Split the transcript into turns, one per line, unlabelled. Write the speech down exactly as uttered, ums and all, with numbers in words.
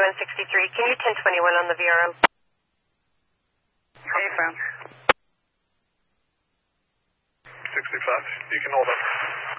one sixty-three. Can you ten twenty-one on the V R M?
Affirm.
sixty-five. You can hold up.